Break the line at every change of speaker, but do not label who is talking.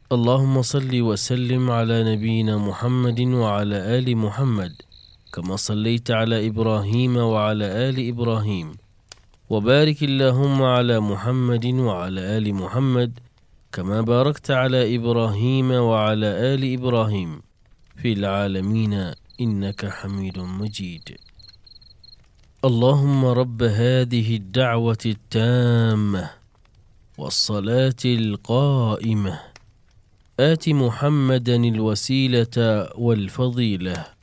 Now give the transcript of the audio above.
اللهم صل وسلم على نبينا محمد وعلى آل محمد كما صليت على إبراهيم وعلى آل إبراهيم، وبارك اللهم على محمد وعلى آل محمد كما باركت على إبراهيم وعلى آل إبراهيم في العالمين إنك حميد مجيد. اللهم رب هذه الدعوة التامة والصلاة القائمة آت محمدا الوسيلة والفضيلة